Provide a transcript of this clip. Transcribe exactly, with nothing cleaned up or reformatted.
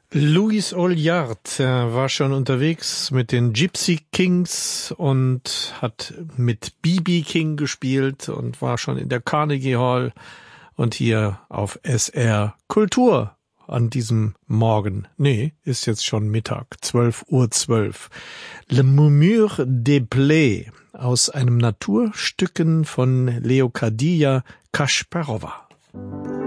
Louis Olliard er war schon unterwegs mit den Gypsy Kings und hat mit B B King gespielt und war schon in der Carnegie Hall und hier auf S R Kultur an diesem Morgen. Nee, ist jetzt schon Mittag, zwölf Uhr zwölf. Le Murmure des Plaies aus einem Naturstücken von Leocadia Kasparova.